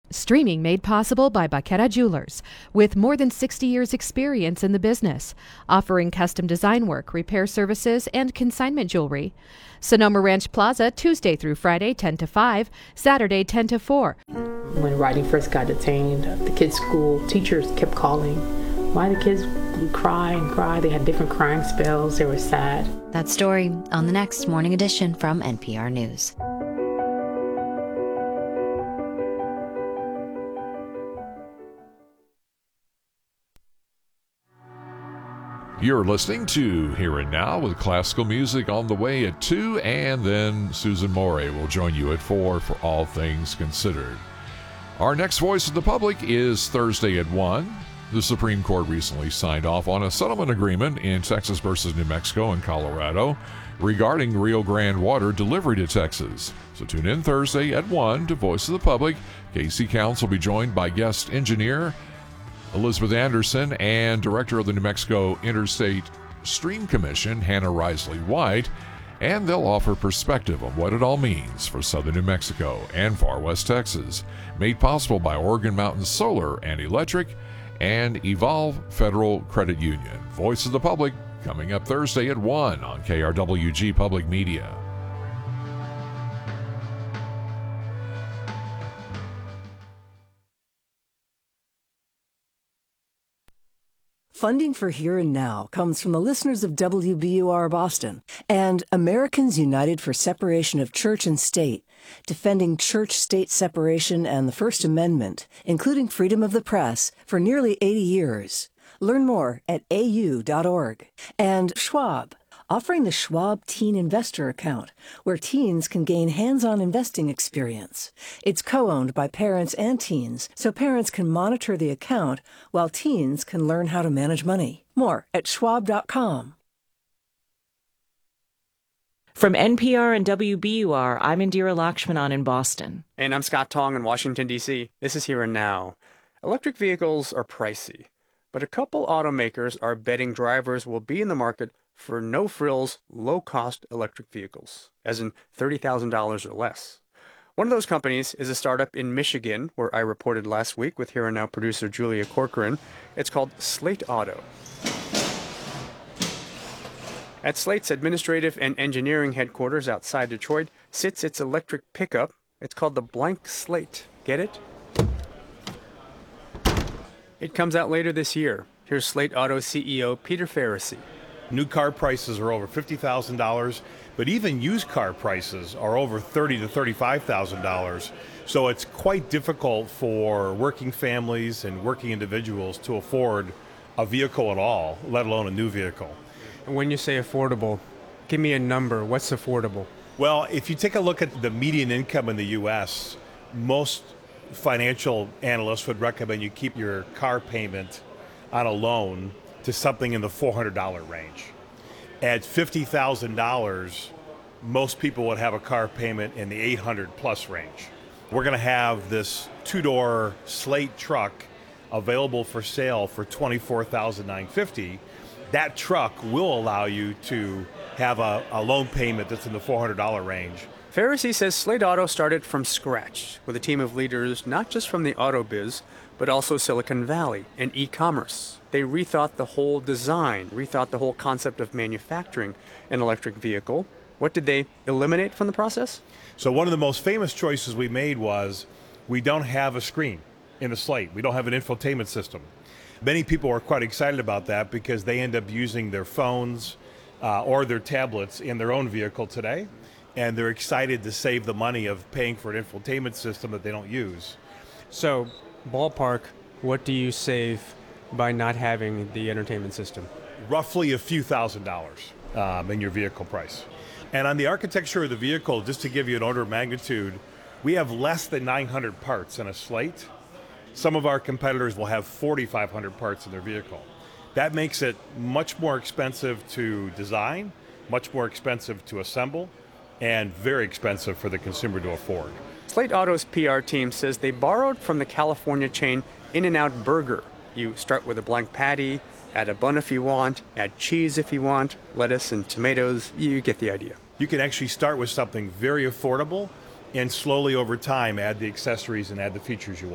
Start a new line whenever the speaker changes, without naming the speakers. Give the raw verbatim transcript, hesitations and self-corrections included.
Streaming made possible by Baqueta Jewelers, with more than sixty years experience in the business, offering custom design work, repair services, and consignment jewelry. Sonoma Ranch Plaza, Tuesday through Friday, ten to five, Saturday, ten to four.
When Riley first got detained, the kids' school teachers kept calling. Why the kids would cry and cry. They had different crying spells. They were sad.
That story on the next Morning Edition from N P R News.
You're listening to Here and Now with classical music on the way at two, and then Susan Morey will join you at four for All Things Considered. Our next Voice of the Public is Thursday at one. The Supreme Court recently signed off on a settlement agreement in Texas versus New Mexico and Colorado regarding Rio Grande water delivery to Texas. So tune in Thursday at one to Voice of the Public. K C Counts will be joined by guest engineer Elizabeth Anderson and Director of the New Mexico Interstate Stream Commission, Hannah Risley White, and they'll offer perspective on what it all means for southern New Mexico and far west Texas. Made possible by Oregon Mountain Solar and Electric and Evolve Federal Credit Union. Voice of the Public coming up Thursday at one on K R W G Public Media.
Funding for Here and Now comes from the listeners of W B U R Boston and Americans United for Separation of Church and State, defending church-state separation and the First Amendment, including freedom of the press, for nearly eighty years. Learn more at A U dot org. And Schwab, offering the Schwab Teen Investor Account, where teens can gain hands-on investing experience. It's co-owned by parents and teens, so parents can monitor the account while teens can learn how to manage money. More at schwab dot com.
From N P R and W B U R, I'm Indira Lakshmanan in Boston.
And I'm Scott Tong in Washington, D C This is Here and Now. Electric vehicles are pricey, but a couple automakers are betting drivers will be in the market for no-frills, low-cost electric vehicles, as in thirty thousand dollars or less. One of those companies is a startup in Michigan, where I reported last week with Here and Now producer Julia Corcoran. It's called Slate Auto. At Slate's administrative and engineering headquarters outside Detroit sits its electric pickup. It's called the Blank Slate. Get it? It comes out later this year. Here's Slate Auto C E O Peter Faricy.
New car prices are over fifty thousand dollars, but even used car prices are over thirty thousand to thirty-five thousand dollars. So it's quite difficult for working families and working individuals to afford a vehicle at all, let alone a new vehicle.
And when you say affordable, give me a number. What's affordable?
Well, if you take a look at the median income in the U S, most financial analysts would recommend you keep your car payment on a loan to something in the four hundred dollars range. At fifty thousand dollars, most people would have a car payment in the eight hundred plus range. We're gonna have this two-door Slate truck available for sale for twenty-four thousand nine hundred fifty dollars. That truck will allow you to have a, a loan payment that's in the four hundred dollars range.
Faricy says Slate Auto started from scratch with a team of leaders not just from the auto biz, but also Silicon Valley and e-commerce. They rethought the whole design, rethought the whole concept of manufacturing an electric vehicle. What did they eliminate from the process?
So one of the most famous choices we made was we don't have a screen in the Slate. We don't have an infotainment system. Many people are quite excited about that because they end up using their phones uh, or their tablets in their own vehicle today, and they're excited to save the money of paying for an infotainment system that they don't use.
So, ballpark, what do you save by not having the entertainment system?
Roughly a few thousand dollars um, in your vehicle price. And on the architecture of the vehicle, just to give you an order of magnitude, we have less than nine hundred parts in a Slate. Some of our competitors will have forty-five hundred parts in their vehicle. That makes it much more expensive to design, much more expensive to assemble, and very expensive for the consumer to afford.
Slate Auto's P R team says they borrowed from the California chain In-N-Out Burger. You start with a blank patty, add a bun if you want, add cheese if you want, lettuce and tomatoes. You get the idea.
You can actually start with something very affordable and slowly over time add the accessories and add the features you want.